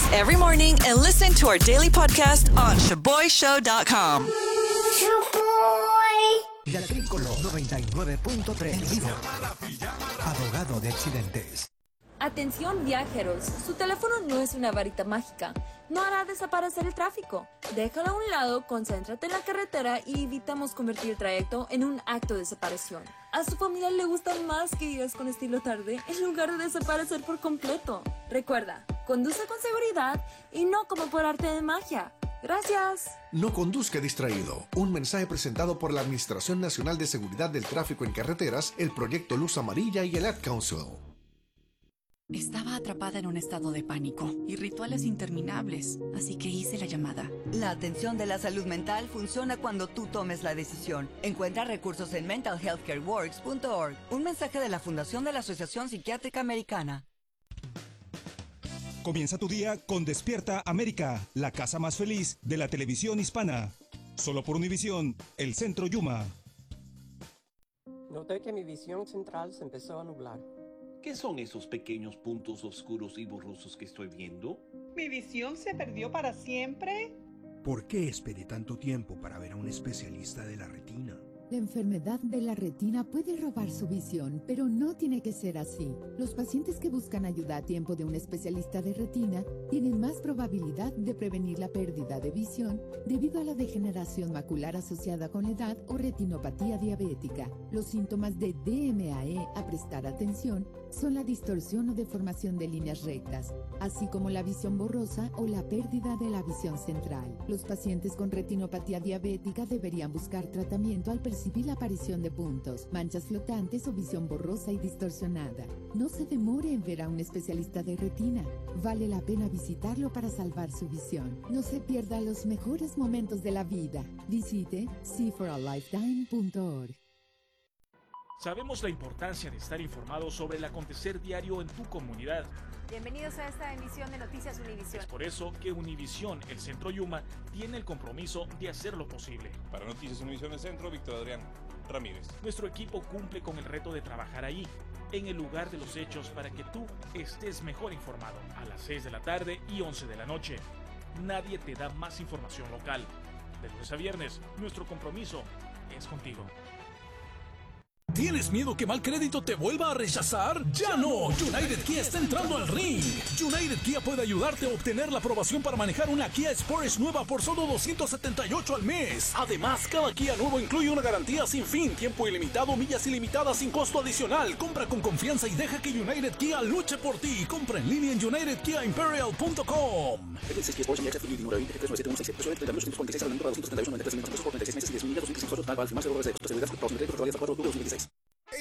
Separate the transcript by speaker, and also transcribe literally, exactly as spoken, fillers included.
Speaker 1: every morning and listen to our daily podcast on shaboy show dot com.
Speaker 2: Y Agrícola noventa y nueve punto tres. Abogado de accidentes.
Speaker 3: Atención viajeros, su teléfono no es una varita mágica, no hará desaparecer el tráfico. Déjalo a un lado, concéntrate en la carretera y evitamos convertir el trayecto en un acto de separación. A su familia le gusta más que vivas con estilo tarde en lugar de desaparecer por completo. Recuerda, conduce con seguridad y no como por arte de magia. Gracias.
Speaker 4: No conduzca distraído. Un mensaje presentado por la Administración Nacional de Seguridad del Tráfico en Carreteras, el Proyecto Luz Amarilla y el Ad Council.
Speaker 5: Estaba atrapada en un estado de pánico y rituales interminables, así que hice la llamada.
Speaker 6: La atención de la salud mental funciona cuando tú tomes la decisión. Encuentra recursos en mental health care works punto org. Un mensaje de la Fundación de la Asociación Psiquiátrica Americana.
Speaker 7: Comienza tu día con Despierta América, la casa más feliz de la televisión hispana. Solo por Univisión, el Centro Yuma.
Speaker 8: Noté que mi visión central se empezó a nublar.
Speaker 9: ¿Qué son esos pequeños puntos oscuros y borrosos que estoy viendo?
Speaker 10: ¿Mi visión se perdió para siempre?
Speaker 11: ¿Por qué esperé tanto tiempo para ver a un especialista de la retina?
Speaker 12: La enfermedad de la retina puede robar su visión, pero no tiene que ser así. Los pacientes que buscan ayuda a tiempo de un especialista de retina tienen más probabilidad de prevenir la pérdida de visión debido a la degeneración macular asociada con la edad o retinopatía diabética. Los síntomas de D M A E a prestar atención son la distorsión o deformación de líneas rectas, así como la visión borrosa o la pérdida de la visión central. Los pacientes con retinopatía diabética deberían buscar tratamiento al percibir la aparición de puntos, manchas flotantes o visión borrosa y distorsionada. No se demore en ver a un especialista de retina. Vale la pena visitarlo para salvar su visión. No se pierda los mejores momentos de la vida. Visite see for a lifetime punto org.
Speaker 13: Sabemos la importancia de estar informado sobre el acontecer diario en tu comunidad.
Speaker 14: Bienvenidos a esta emisión de Noticias Univisión.
Speaker 13: Es por eso que Univisión, el Centro Yuma, tiene el compromiso de hacer lo posible.
Speaker 15: Para Noticias Univisión del Centro, Víctor Adrián Ramírez.
Speaker 13: Nuestro equipo cumple con el reto de trabajar ahí, en el lugar de los hechos, para que tú estés mejor informado. A las seis de la tarde y once de la noche. Nadie te da más información local. De lunes a viernes, nuestro compromiso es contigo.
Speaker 16: ¿Tienes miedo que mal crédito te vuelva a rechazar? ¡Ya no! United Kia está entrando al ring. United Kia puede ayudarte a obtener la aprobación para manejar una Kia Sportage nueva por solo doscientos setenta y ocho al mes. Además, cada Kia nuevo incluye una garantía sin fin, tiempo ilimitado, millas ilimitadas sin costo adicional. Compra con confianza y deja que United Kia luche por ti. Compra en línea en united kia imperial punto com.